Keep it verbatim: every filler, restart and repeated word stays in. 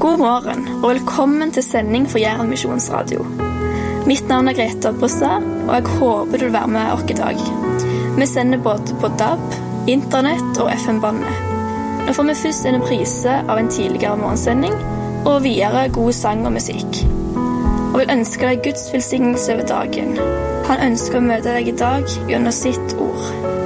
God morgen og velkommen til sending for Jæren Misjonsradio. Mitt navn er Grete Opprestad, og jeg håper du vil være med oss i dag. Vi sender både på D A B, internett og F M-bandet. Nå får vi først en reprise av en tidligere morgensending, og videre god sang og musikk. Og vil ønske deg Guds velsignelse over dagen. Han ønsker å møte deg i dag gjennom sitt ord.